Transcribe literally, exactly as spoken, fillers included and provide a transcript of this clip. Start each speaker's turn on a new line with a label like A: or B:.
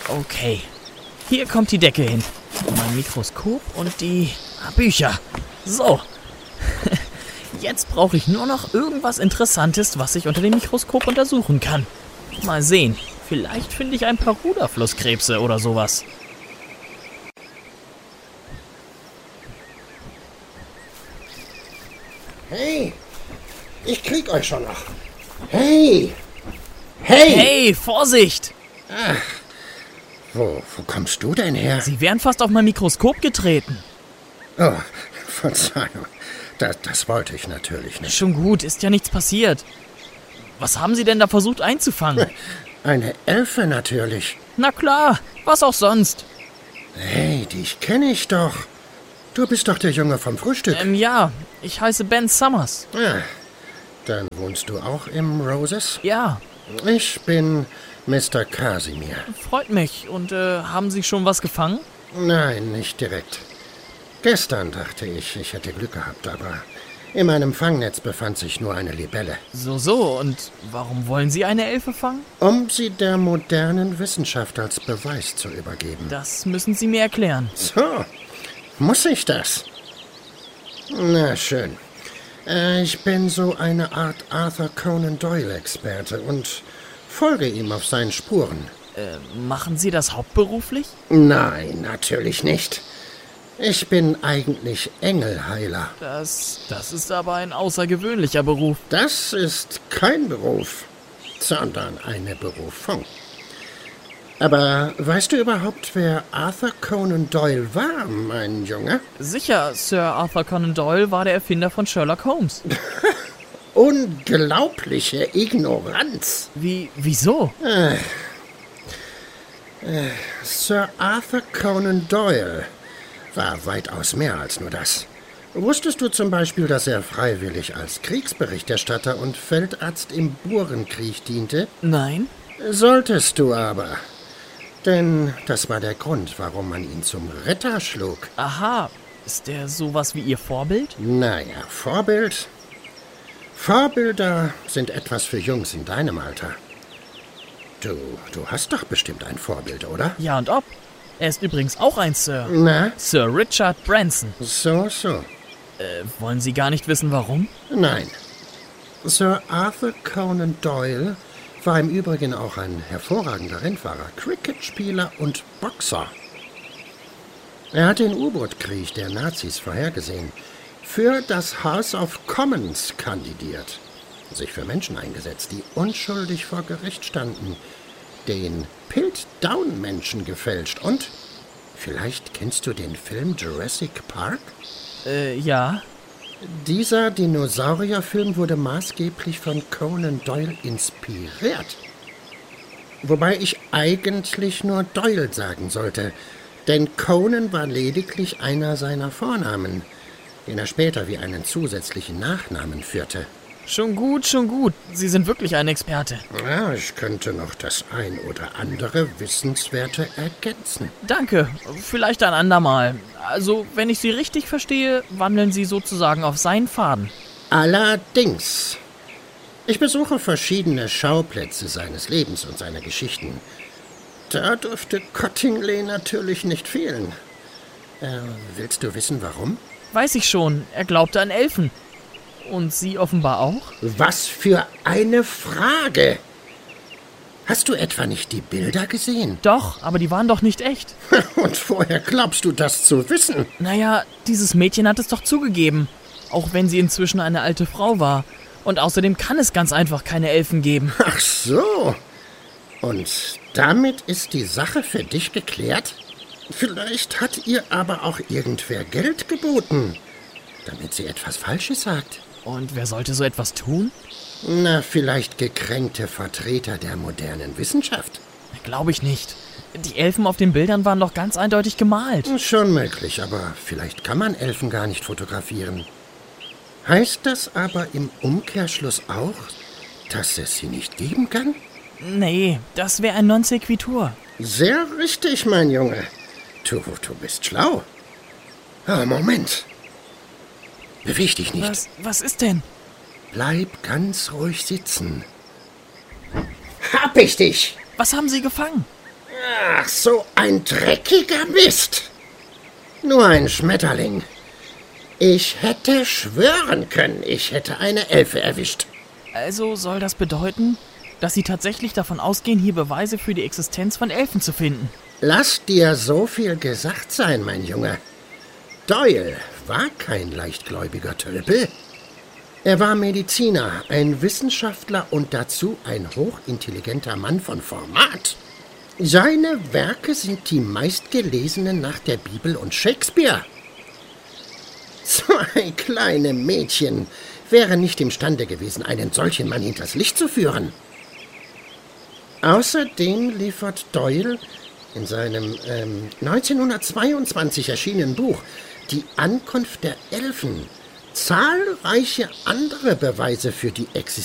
A: Okay, hier kommt die Decke hin. Mein Mikroskop und die Bücher. So. Jetzt brauche ich nur noch irgendwas Interessantes, was ich unter dem Mikroskop untersuchen kann. Mal sehen, vielleicht finde ich ein paar Ruderflusskrebse oder sowas.
B: Hey, ich krieg euch schon noch. Hey, hey!
A: Hey, Vorsicht!
B: Ach, wo, wo kommst du denn her?
A: Sie wären fast auf mein Mikroskop getreten.
B: Oh, Verzeihung. Das, das wollte ich natürlich nicht.
A: Schon gut, ist ja nichts passiert. Was haben Sie denn da versucht einzufangen?
B: Eine Elfe natürlich.
A: Na klar, was auch sonst.
B: Hey, dich kenne ich doch. Du bist doch der Junge vom Frühstück.
A: Ähm, ja, ich heiße Ben Summers.
B: Ja, dann wohnst du auch im Roses?
A: Ja.
B: Ich bin Mister Casimir.
A: Freut mich. Und äh, haben Sie schon was gefangen?
B: Nein, nicht direkt. Gestern dachte ich, ich hätte Glück gehabt, aber in meinem Fangnetz befand sich nur eine Libelle.
A: So, so. Und warum wollen Sie eine Elfe fangen?
B: Um sie der modernen Wissenschaft als Beweis zu übergeben.
A: Das müssen Sie mir erklären.
B: So, muss ich das? Na schön. Äh, ich bin so eine Art Arthur Conan Doyle-Experte und folge ihm auf seinen Spuren.
A: Äh, machen Sie das hauptberuflich?
B: Nein, natürlich nicht. Ich bin eigentlich Engelheiler.
A: Das, das ist aber ein außergewöhnlicher Beruf.
B: Das ist kein Beruf, sondern eine Berufung. Aber weißt du überhaupt, wer Arthur Conan Doyle war, mein Junge?
A: Sicher, Sir Arthur Conan Doyle war der Erfinder von Sherlock Holmes.
B: Unglaubliche Ignoranz.
A: Wie, wieso?
B: Äh, äh, Sir Arthur Conan Doyle war weitaus mehr als nur das. Wusstest du zum Beispiel, dass er freiwillig als Kriegsberichterstatter und Feldarzt im Burenkrieg diente?
A: Nein.
B: Solltest du aber. Denn das war der Grund, warum man ihn zum Ritter schlug.
A: Aha, ist der sowas wie Ihr Vorbild?
B: Naja, Vorbild? Vorbilder sind etwas für Jungs in deinem Alter. Du, du hast doch bestimmt ein Vorbild, oder?
A: Ja und ob. Er ist übrigens auch ein Sir.
B: Na?
A: Sir Richard Branson.
B: So, so.
A: Äh, wollen Sie gar nicht wissen, warum?
B: Nein. Sir Arthur Conan Doyle war im Übrigen auch ein hervorragender Rennfahrer, Cricketspieler und Boxer. Er hat den U-Boot-Krieg der Nazis vorhergesehen, für das House of Commons kandidiert, sich für Menschen eingesetzt, die unschuldig vor Gericht standen, den Piltdown-Menschen gefälscht und vielleicht kennst du den Film Jurassic Park?
A: Äh, ja.
B: Dieser Dinosaurierfilm wurde maßgeblich von Conan Doyle inspiriert. Wobei ich eigentlich nur Doyle sagen sollte, denn Conan war lediglich einer seiner Vornamen, den er später wie einen zusätzlichen Nachnamen führte.
A: Schon gut, schon gut. Sie sind wirklich ein Experte.
B: Ja, ich könnte noch das ein oder andere Wissenswerte ergänzen.
A: Danke. Vielleicht ein andermal. Also, wenn ich Sie richtig verstehe, wandeln Sie sozusagen auf seinen Faden.
B: Allerdings. Ich besuche verschiedene Schauplätze seines Lebens und seiner Geschichten. Da dürfte Cottingley natürlich nicht fehlen. Äh, willst du wissen, warum?
A: Weiß ich schon. Er glaubte an Elfen. Und Sie offenbar auch?
B: Was für eine Frage! Hast du etwa nicht die Bilder gesehen?
A: Doch, aber die waren doch nicht echt.
B: Und woher glaubst du das zu wissen?
A: Naja, dieses Mädchen hat es doch zugegeben. Auch wenn sie inzwischen eine alte Frau war. Und außerdem kann es ganz einfach keine Elfen geben.
B: Ach so. Und damit ist die Sache für dich geklärt? Vielleicht hat ihr aber auch irgendwer Geld geboten, damit sie etwas Falsches sagt.
A: Und wer sollte so etwas tun?
B: Na, vielleicht gekränkte Vertreter der modernen Wissenschaft.
A: Glaube ich nicht. Die Elfen auf den Bildern waren doch ganz eindeutig gemalt.
B: Schon möglich, aber vielleicht kann man Elfen gar nicht fotografieren. Heißt das aber im Umkehrschluss auch, dass es sie nicht geben kann?
A: Nee, das wäre ein Non sequitur.
B: Sehr richtig, mein Junge. Du, du bist schlau. Ah, Moment. Beweg dich nicht.
A: Was, was ist denn?
B: Bleib ganz ruhig sitzen. Hab ich dich!
A: Was haben Sie gefangen?
B: Ach, so ein dreckiger Mist. Nur ein Schmetterling. Ich hätte schwören können, ich hätte eine Elfe erwischt.
A: Also soll das bedeuten, dass Sie tatsächlich davon ausgehen, hier Beweise für die Existenz von Elfen zu finden?
B: Lass dir so viel gesagt sein, mein Junge. Doyle war kein leichtgläubiger Tölpel. Er war Mediziner, ein Wissenschaftler und dazu ein hochintelligenter Mann von Format. Seine Werke sind die meistgelesenen nach der Bibel und Shakespeare. Zwei kleine Mädchen wären nicht imstande gewesen, einen solchen Mann hinters Licht zu führen. Außerdem liefert Doyle in seinem ähm, neunzehnhundertzweiundzwanzig erschienenen Buch Die Ankunft der Elfen zahlreiche andere Beweise für die Existenz